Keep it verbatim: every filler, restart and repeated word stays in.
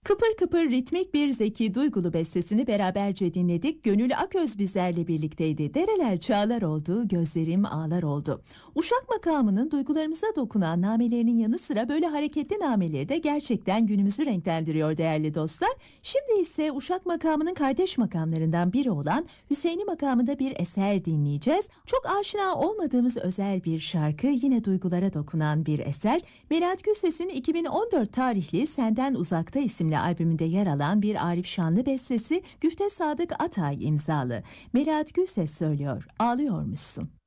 Kıpır kıpır ritmik bir Zeki Duygulu bestesini beraberce dinledik. Gönül Aköz bizlerle birlikteydi. Dereler çağlar oldu, gözlerim ağlar oldu. Uşak makamının duygularımıza dokunan namelerinin yanı sıra böyle hareketli nameleri de gerçekten günümüzü renklendiriyor değerli dostlar. Şimdi ise Uşak makamının kardeş makamlarından biri olan Hüseyini makamında bir eser dinleyeceğiz. Çok aşina olmadığımız özel bir şarkı, yine duygulara dokunan bir eser. Melahat Gürses'in iki bin on dört tarihli Senden Uzakta isimli albümünde yer alan bir Arif Şanlı bestesi, Güfte Sadık Atay imzalı. Melahat Gülses söylüyor, ağlıyormuşsun.